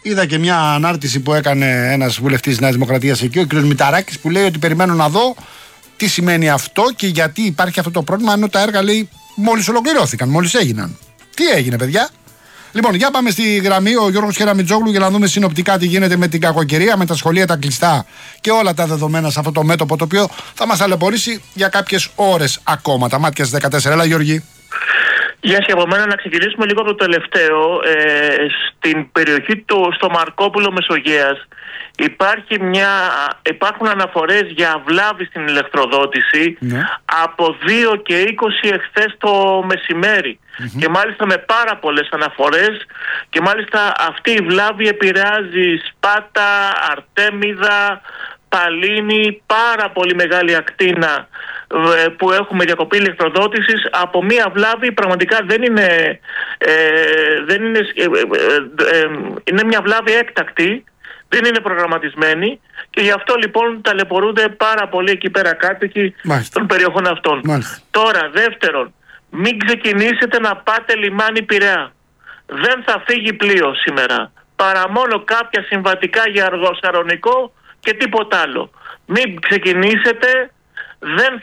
είδα και μια ανάρτηση που έκανε ένας βουλευτής της Νέας Δημοκρατίας εκεί, ο κ. Μηταράκης, που λέει ότι περιμένω να δω τι σημαίνει αυτό και γιατί υπάρχει αυτό το πρόβλημα, ενώ τα έργα, λέει, μόλις ολοκληρώθηκαν, μόλις έγιναν. Τι έγινε, παιδιά? Λοιπόν, για πάμε στη γραμμή, ο Γιώργος Κεραμιτζόγλου, για να δούμε συνοπτικά τι γίνεται με την κακοκαιρία, με τα σχολεία τα κλειστά και όλα τα δεδομένα σε αυτό το μέτωπο, το οποίο θα μας ταλαιπωρήσει για κάποιες ώρες ακόμα. Τα μάτια στις 14. Έλα, Γιώργη. Γεια σας από μένα. Να ξεκινήσουμε λίγο από το τελευταίο. Στην περιοχή στο Μαρκόπουλο Μεσογείας υπάρχουν αναφορές για βλάβη στην ηλεκτροδότηση από 2 και 20 εχθές το μεσημέρι. Και μάλιστα με πάρα πολλές αναφορές, και μάλιστα αυτή η βλάβη επηρεάζει Σπάτα, Αρτέμιδα, Παλίνη, πάρα πολύ μεγάλη ακτίνα που έχουμε διακοπή ηλεκτροδότησης από μία βλάβη. Πραγματικά είναι μια βλάβη έκτακτη, δεν είναι προγραμματισμένη, και γι' αυτό λοιπόν ταλαιπωρούνται πάρα πολύ εκεί πέρα κάτοικοι των περιοχών αυτών. Τώρα, δεύτερον, μην ξεκινήσετε να πάτε λιμάνι Πειραιά. Δεν θα φύγει πλοίο σήμερα, παρά μόνο κάποια συμβατικά για Αργοσαρονικό και τίποτα άλλο. Μην ξεκινήσετε, δεν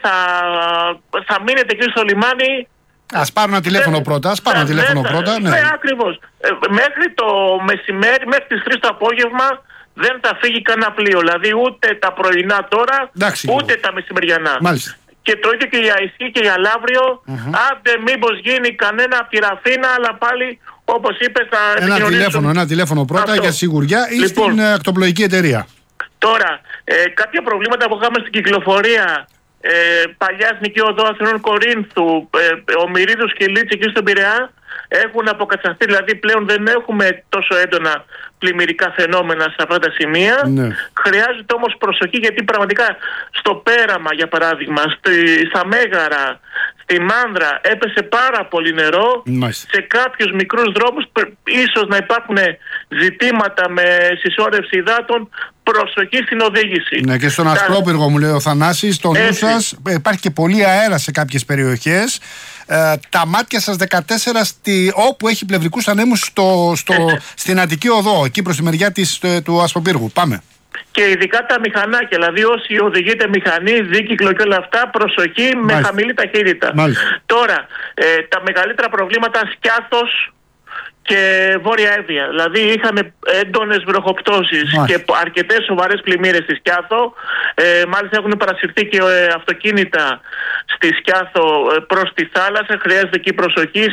θα μείνετε εκεί στο λιμάνι. Ας πάρουν ένα τηλέφωνο πρώτα, ναι, ακριβώς. Μέχρι το μεσημέρι, μέχρι τις 3 το απόγευμα δεν θα φύγει κανένα πλοίο. Δηλαδή ούτε τα πρωινά τώρα, ούτε τα μεσημεριανά. Μάλιστα. Και το ίδιο και για Ισχύ και για Λαύριο. Άντε μήπως γίνει κανένα από τη Ραφίνα, αλλά πάλι, όπως είπες, θα επικοινωνήσουν. Ένα τηλέφωνο πρώτα για σιγουριά, ή λοιπόν, στην ακτοπλοϊκή εταιρεία. Τώρα, κάποια προβλήματα που είχαμε στην κυκλοφορία, παλιά Νική Οδό Αθηνών Κορίνθου, ο Μυρίδος και η Λίτση εκεί στον Πειραιά, έχουν αποκατασταθεί. Δηλαδή πλέον δεν έχουμε τόσο έντονα πλημμυρικά φαινόμενα σε αυτά τα σημεία. Χρειάζεται όμως προσοχή, γιατί πραγματικά στο Πέραμα, για παράδειγμα, στα Μέγαρα, στη Μάνδρα έπεσε πάρα πολύ νερό. Σε κάποιους μικρούς δρόμους ίσως να υπάρχουν ζητήματα με συσσόρευση υδάτων. Προσοχή στην οδήγηση. Ναι, και στον Ασπρόπυργο, μου λέει ο Θανάσης, στο νου σας, υπάρχει και πολύ αέρα σε κάποιες περιοχές. Τα μάτια σας 14 όπου έχει πλευρικούς ανέμους στην Αττική Οδό, εκεί προς τη μεριά του Ασπροπύργου. Πάμε. Και ειδικά τα μηχανάκια, δηλαδή όσοι οδηγείτε μηχανή, δίκυκλο και όλα αυτά, προσοχή με χαμηλή ταχύτητα. Τώρα, τα μεγαλύτερα προβλήματα Σκιάθος και Βόρεια Εύβοια. Δηλαδή είχαμε έντονες βροχοπτώσεις και αρκετές σοβαρές πλημμύρες στη Σκιάθο. Μάλιστα έχουν παρασυρθεί και αυτοκίνητα στη Σκιάθο προς τη θάλασσα. Χρειάζεται εκεί προσοχή.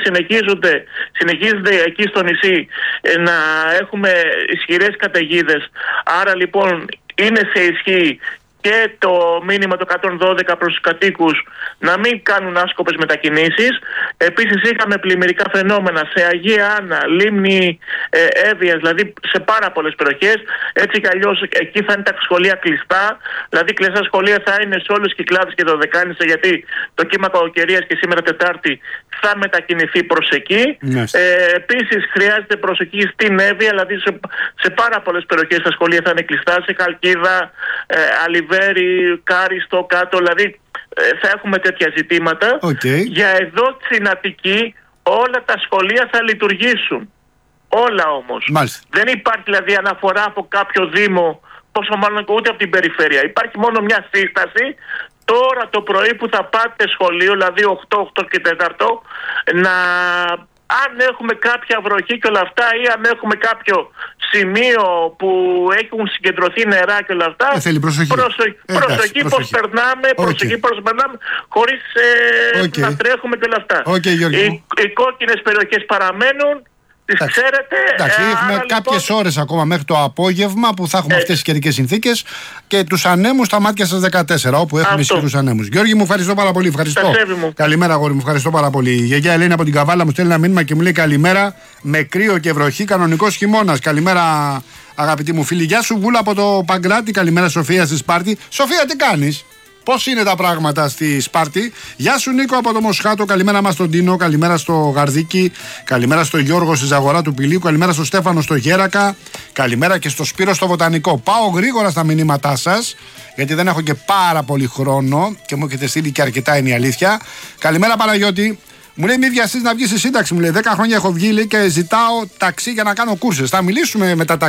Συνεχίζεται εκεί στο νησί να έχουμε ισχυρές καταιγίδες. Άρα λοιπόν είναι σε ισχύ και το μήνυμα το 112 προς τους κατοίκους να μην κάνουν άσκοπες μετακινήσεις. Επίσης είχαμε πλημμυρικά φαινόμενα σε Αγία Άννα, Λίμνη Εύβοιας, δηλαδή σε πάρα πολλές περιοχές. Έτσι κι αλλιώς εκεί θα είναι τα σχολεία κλειστά. Δηλαδή κλειστά σχολεία θα είναι σε όλες τις Κυκλάδες και Δωδεκάνησα, γιατί το κύμα κακοκαιρίας και σήμερα Τετάρτη θα μετακινηθεί προς εκεί. Επίσης χρειάζεται προσοχή στην Εύβοια, δηλαδή σε πάρα πολλές περιοχές τα σχολεία θα είναι κλειστά, σε Χαλκίδα, Αλιβέρι, Κάριστο, κάτω, δηλαδή θα έχουμε τέτοια ζητήματα. Για εδώ στην Αττική όλα τα σχολεία θα λειτουργήσουν. Όλα όμως. Δεν υπάρχει δηλαδή αναφορά από κάποιο δήμο, πόσο μάλλον ούτε από την περιφέρεια. Υπάρχει μόνο μια σύσταση. Τώρα το πρωί που θα πάτε σχολείο, δηλαδή 8 και 4, αν έχουμε κάποια βροχή και όλα αυτά, ή αν έχουμε κάποιο σημείο που έχουν συγκεντρωθεί νερά και όλα αυτά, θέλει προσοχή. Προσοχή πώς περνάμε, χωρίς να τρέχουμε και όλα αυτά. Οι κόκκινες περιοχές παραμένουν. Ξέρετε, έχουμε κάποιες ώρες ακόμα μέχρι το απόγευμα που θα έχουμε αυτές τις καιρικές συνθήκες, και τους ανέμους στα μάτια σας 14, όπου έχουμε ισχυρούς ανέμους. Γιώργη μου, ευχαριστώ πάρα πολύ. Καλημέρα, αγόρι μου, ευχαριστώ πάρα πολύ. Η γιαγιά Ελένη από την Καβάλα μου στέλνει ένα μήνυμα και μου λέει καλημέρα, με κρύο και βροχή, κανονικός χειμώνας. Καλημέρα, αγαπητή μου φίλη. Γεια σου, Βούλα από το Παγκράτη. Καλημέρα, Σοφία στη Σπάρτη. Σοφία, τι κάνεις? Πώς είναι τα πράγματα στη Σπάρτη? Γεια σου, Νίκο από το Μοσχάτο. Καλημέρα μας στον Τίνο. Καλημέρα στο Γαρδίκι. Καλημέρα στο Γιώργο στη Ζαγορά του Πηλίου. Καλημέρα στο Στέφανο στο Γέρακα. Καλημέρα και στο Σπύρο στο Βοτανικό. Πάω γρήγορα στα μηνύματά σας, γιατί δεν έχω και πάρα πολύ χρόνο και μου έχετε στείλει και αρκετά, είναι η αλήθεια. Καλημέρα, Παναγιώτη. Μου λέει: μη βιαστείς να βγεις στη σύνταξη. Μου λέει: 10 χρόνια έχω βγει, λέει, και ζητάω ταξί για να κάνω κούρσες. Θα μιλήσουμε μετά τα